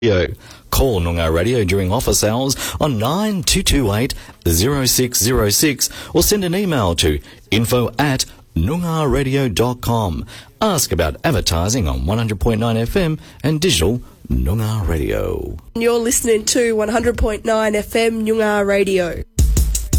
Call Noongar Radio during office hours on 9228 0606 or send an email to info@noongarradio.com. Ask about advertising on 100.9 FM and digital Noongar Radio. You're listening to 100.9 FM Noongar Radio.